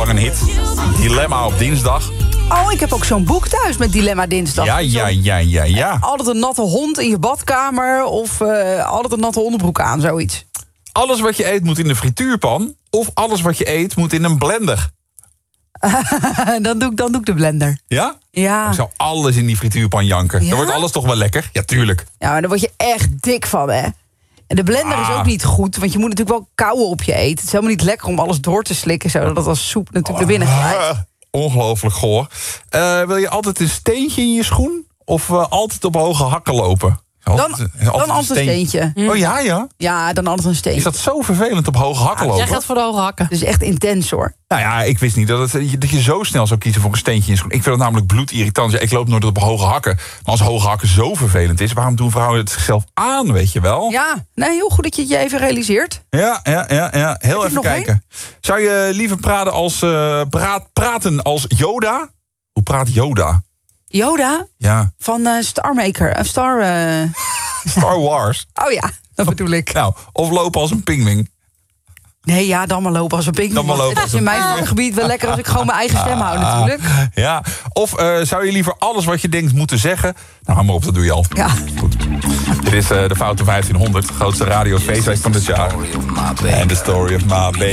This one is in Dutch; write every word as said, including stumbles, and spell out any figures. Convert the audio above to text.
lang een hit. Dilemma op dinsdag. Oh, ik heb ook zo'n boek thuis met Dilemma Dinsdag. Ja, ja, ja, ja, ja. Altijd een natte hond in je badkamer of uh, altijd een natte onderbroek aan, zoiets. Alles wat je eet moet in de frituurpan of alles wat je eet moet in een blender. dan, doe ik, dan doe ik de blender. Ja? Ja. Ik zou alles in die frituurpan janken. Ja? Dan wordt alles toch wel lekker? Ja, tuurlijk. Ja, maar daar word je echt dik van, hè? En de blender ah. is ook niet goed, want je moet natuurlijk wel kauwen op je eten. Het is helemaal niet lekker om alles door te slikken, zodat het als soep natuurlijk naar binnen glijdt. Ah, ongelooflijk goor. Uh, wil je altijd een steentje in je schoen? Of uh, altijd op hoge hakken lopen? Altijd, dan altijd, dan altijd een steentje. steentje. Oh ja, ja? Ja, dan altijd een steentje. Is dat zo vervelend op hoge hakken ja, lopen? Jij gaat voor de hoge hakken. Dat is echt intens, hoor. Nou ja, ik wist niet dat, het, dat je zo snel zou kiezen voor een steentje in je schoen. Ik vind het namelijk bloedirritant. Ja, ik loop nooit op hoge hakken. Maar als hoge hakken zo vervelend is, waarom doen vrouwen het zichzelf aan, weet je wel? Ja, nee, heel goed dat je het je even realiseert. Ja, ja, ja, ja. Heel Heb even kijken. Een? Zou je liever praten als, uh, praat, praten als Yoda? Hoe praat Yoda? Yoda? Ja. Van uh, Star Maker. Uh, Star... Uh... Star Wars. Oh ja, dat bedoel ik. Nou, of lopen als een pingwing. Nee, ja, dan maar lopen als een pingwing. Dan maar lopen als een in mijn gebied wel lekker als ik gewoon mijn eigen stem hou natuurlijk. Ja, of uh, zou je liever alles wat je denkt moeten zeggen? Nou, hou maar op, dat doe je al. Ja. Goed. Dit is uh, de Foute vijftienhonderd, grootste radiofeestweek van dit jaar. And the story of my baby.